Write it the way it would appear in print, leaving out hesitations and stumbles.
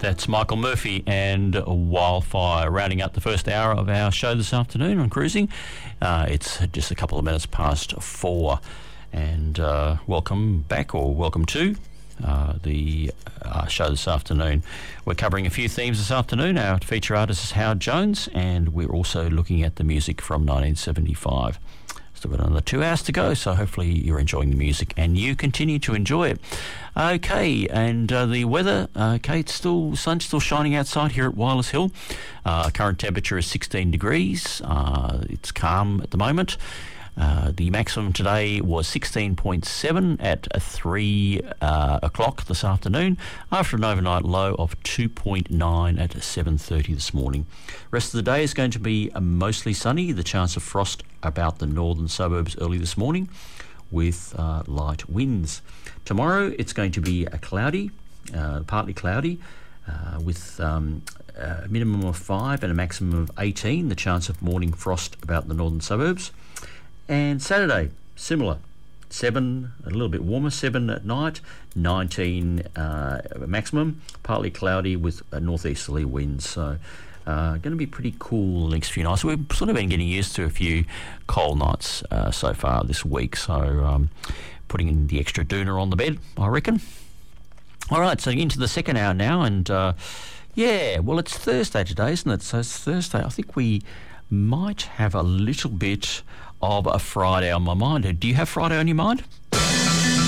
That's Michael Murphy and Wildfire, rounding up the first hour of our show this afternoon on Cruising. It's just a couple of minutes past 4, and welcome back, or welcome to the show this afternoon. We're covering a few themes this afternoon. Our feature artist is Howard Jones, and we're also looking at the music from 1975. Still got another 2 hours to go, so hopefully you're enjoying the music and you continue to enjoy it. Okay, and the weather, sun's still shining outside here at Wireless Hill. Current temperature is 16 degrees. It's calm at the moment. The maximum today was 16.7 at 3 o'clock this afternoon, after an overnight low of 2.9 at 7:30 this morning. Rest of the day is going to be mostly sunny. The chance of frost about the northern suburbs early this morning, with light winds. Tomorrow it's going to be cloudy, partly cloudy, with a minimum of 5 and a maximum of 18. The chance of morning frost about the northern suburbs. And Saturday, similar, 7, a little bit warmer, 7 at night, 19 maximum, partly cloudy with northeasterly winds. So going to be pretty cool the next few nights. We've sort of been getting used to a few cold nights so far this week, so putting in the extra doona on the bed, I reckon. All right, so into the second hour now, and well, it's Thursday today, isn't it? So it's Thursday. I think we might have a little bit of a Friday on my mind. Do you have Friday on your mind?